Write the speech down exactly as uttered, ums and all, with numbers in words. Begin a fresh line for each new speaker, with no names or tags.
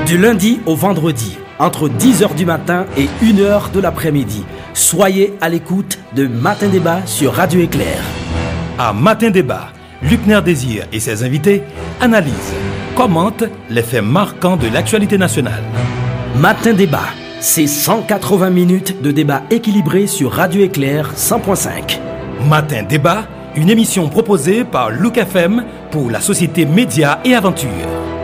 Du lundi au vendredi, entre dix heures du matin et une heure de l'après-midi. Soyez à l'écoute de Matin Débat sur Radio Éclair.
À Matin Débat, Luc Nerdésir et ses invités analysent, commentent les faits marquants de l'actualité nationale.
Matin Débat, c'est cent quatre-vingts minutes de débat équilibré sur Radio Éclair cent point cinq.
Matin Débat, une émission proposée par Luc F M pour la société Média et Aventure.